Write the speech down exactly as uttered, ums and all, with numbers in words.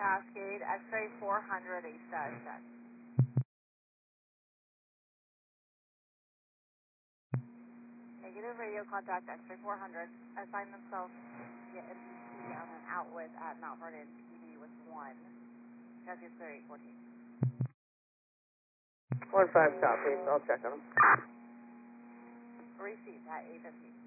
Cascade, X-ray four hundred, a status check. Negative radio contact, X-ray four hundred. Assign themselves via M P T on an out with at Mount Vernon P D with one. Cascade clear eight fourteen. One five copy. I'll check on them. Received at eight fifteen.